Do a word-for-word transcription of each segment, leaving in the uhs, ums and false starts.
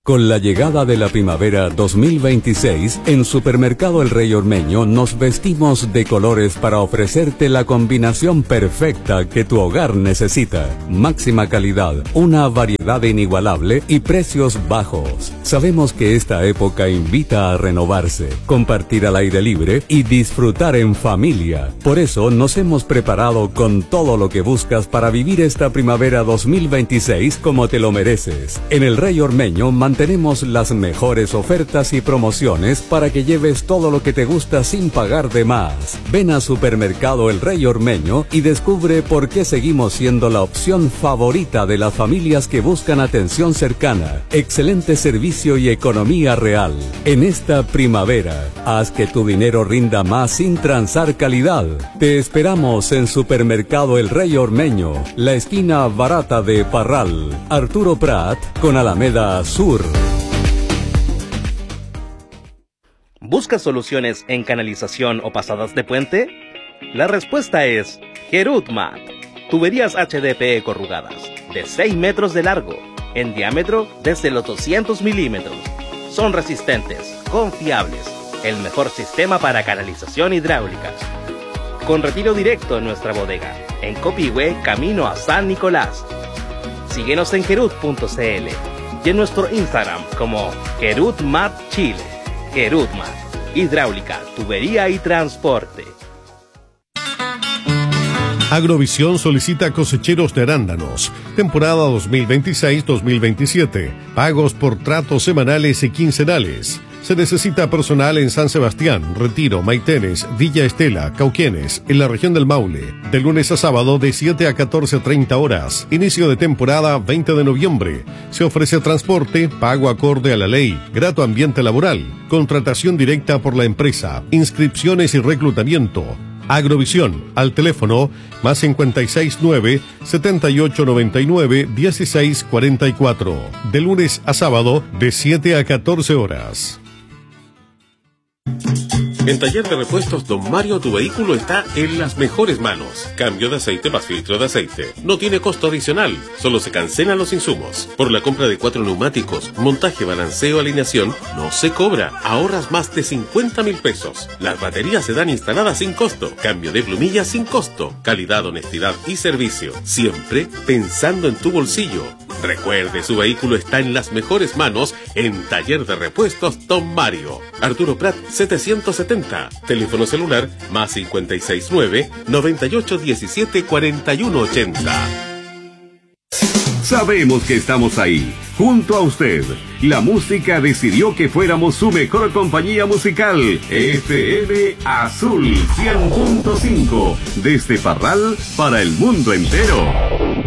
Con la llegada de la primavera dos mil veintiséis, en Supermercado El Rey Ormeño nos vestimos de colores para ofrecerte la combinación perfecta que tu hogar necesita. Máxima calidad, una variedad inigualable y precios bajos. Sabemos que esta época invita a renovarse, compartir al aire libre y disfrutar en familia. Por eso nos hemos preparado con todo lo que buscas para vivir esta primavera dos mil veintiséis como te lo mereces. En El Rey Ormeño tenemos las mejores ofertas y promociones para que lleves todo lo que te gusta sin pagar de más. Ven a Supermercado El Rey Ormeño y descubre por qué seguimos siendo la opción favorita de las familias que buscan atención cercana, excelente servicio y economía real. En esta primavera, haz que tu dinero rinda más sin transar calidad. Te esperamos en Supermercado El Rey Ormeño, la esquina barata de Parral, Arturo Prat con Alameda Sur. ¿Buscas soluciones en canalización o pasadas de puente? La respuesta es Gerutmat. Tuberías H D P E corrugadas, de seis metros de largo, en diámetro desde los doscientos milímetros. Son resistentes, confiables, el mejor sistema para canalización hidráulica. Con retiro directo en nuestra bodega, en Copihue, camino a San Nicolás. Síguenos en gerut punto c l y en nuestro Instagram como Gerutmat Chile. Gerutmat, hidráulica, tubería y transporte. Agrovisión solicita cosecheros de arándanos. Temporada dos mil veintiséis dos mil veintisiete. Pagos por tratos semanales y quincenales. Se necesita personal en San Sebastián, Retiro, Maitenes, Villa Estela, Cauquenes, en la región del Maule. De lunes a sábado de siete a catorce treinta horas. Inicio de temporada veinte de noviembre. Se ofrece transporte, pago acorde a la ley, grato ambiente laboral, contratación directa por la empresa, inscripciones y reclutamiento. Agrovisión, al teléfono más cincuenta y seis nueve, setenta y ocho noventa y nueve, dieciséis cuarenta y cuatro. De lunes a sábado de siete a catorce horas. En Taller de Repuestos Don Mario, tu vehículo está en las mejores manos. Cambio de aceite más filtro de aceite. No tiene costo adicional, solo se cancelan los insumos. Por la compra de cuatro neumáticos, montaje, balanceo, alineación, no se cobra. Ahorras más de cincuenta mil pesos. Las baterías se dan instaladas sin costo. Cambio de plumillas sin costo. Calidad, honestidad y servicio. Siempre pensando en tu bolsillo. Recuerde, su vehículo está en las mejores manos en Taller de Repuestos Don Mario. Arturo Prat setecientos setenta. Teléfono celular más cincuenta y seis nueve, noventa y ocho diecisiete cuarenta y uno ochenta. Sabemos que estamos ahí, junto a usted. La música decidió que fuéramos su mejor compañía musical. F M Azul cien punto cinco. Desde Parral para el mundo entero.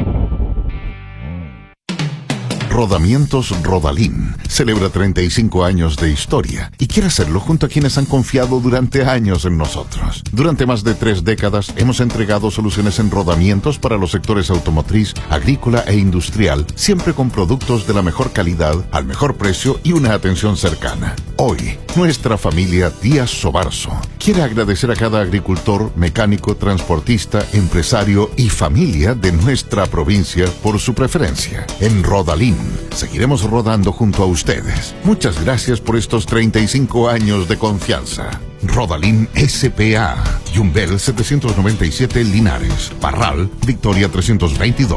Rodamientos Rodalín celebra treinta y cinco años de historia y quiere hacerlo junto a quienes han confiado durante años en nosotros. Durante más de tres décadas hemos entregado soluciones en rodamientos para los sectores automotriz, agrícola e industrial, siempre con productos de la mejor calidad, al mejor precio y una atención cercana. Hoy, nuestra familia Díaz Sobarzo quiere agradecer a cada agricultor, mecánico, transportista, empresario y familia de nuestra provincia por su preferencia. En Rodalín seguiremos rodando junto a ustedes. Muchas gracias por estos treinta y cinco años de confianza. Rodalín S P A. Yumbel setecientos noventa y siete Linares. Parral, Victoria trescientos veintidós.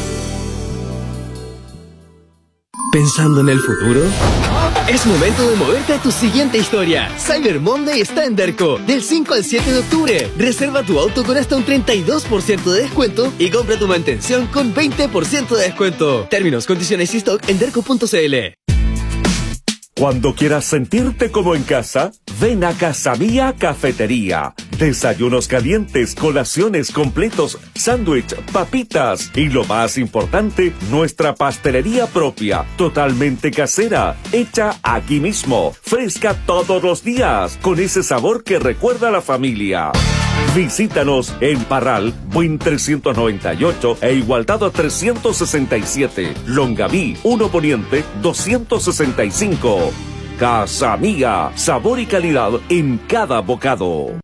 ¿Pensando en el futuro? Es momento de moverte a tu siguiente historia. Cyber Monday está en Derco, del cinco al siete de octubre. Reserva tu auto con hasta un treinta y dos por ciento de descuento y compra tu mantención con veinte por ciento de descuento. Términos, condiciones y stock en derco punto c l. Cuando quieras sentirte como en casa, ven a Casa Mía Cafetería. Desayunos calientes, colaciones completos, sándwich, papitas y lo más importante, nuestra pastelería propia, totalmente casera, hecha aquí mismo, fresca todos los días, con ese sabor que recuerda a la familia. Visítanos en Parral, Buin trescientos noventa y ocho e Igualdad trescientos sesenta y siete, Longaví, uno Poniente doscientos sesenta y cinco. Casa Mía, sabor y calidad en cada bocado.